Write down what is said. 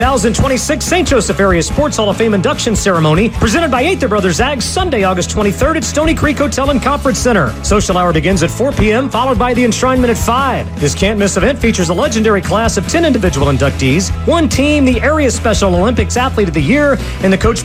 2026 St. Joseph Area Sports Hall of Fame induction ceremony presented by Aether Brothers Ag Sunday, August 23rd at Stony Creek Hotel and Conference Center. Social hour begins at 4 p.m. followed by the enshrinement at 5. This can't-miss event features a legendary class of 10 individual inductees, one team, the Area Special Olympics Athlete of the Year, and the Coach